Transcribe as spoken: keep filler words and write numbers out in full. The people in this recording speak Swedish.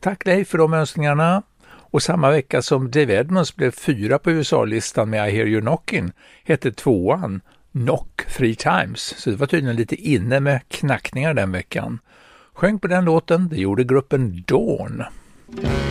Tack Leif för de önskningarna. Och samma vecka som Dave Edmunds blev fyra på U S A-listan med I Hear You Knockin' hette tvåan Knock Three Times. Så det var tydligen lite inne med knackningar den veckan. Sjöng på den låten, det gjorde gruppen Dawn.